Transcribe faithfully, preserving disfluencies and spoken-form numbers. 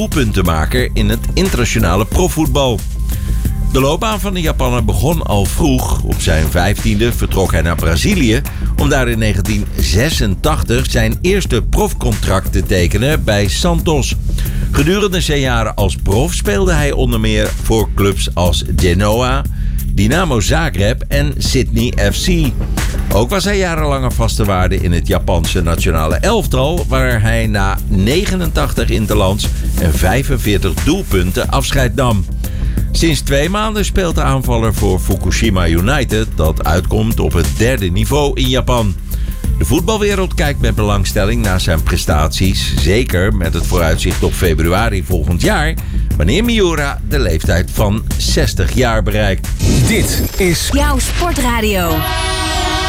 doelpuntenmaker in het internationale profvoetbal. De loopbaan van de Japanner begon al vroeg. Op zijn vijftiende vertrok hij naar Brazilië om daar in negentien zesentachtig zijn eerste profcontract te tekenen bij Santos. Gedurende zijn jaren als prof speelde hij onder meer voor clubs als Genoa, Dynamo Zagreb en Sydney F C. Ook was hij jarenlang een vaste waarde in het Japanse nationale elftal, waar hij na negenentachtig interlands en vijfenveertig doelpunten afscheid nam. Sinds twee maanden speelt de aanvaller voor Fukushima United, dat uitkomt op het derde niveau in Japan. De voetbalwereld kijkt met belangstelling naar zijn prestaties, zeker met het vooruitzicht op februari volgend jaar, wanneer Miura de leeftijd van zestig jaar bereikt. Dit is jouw sportradio.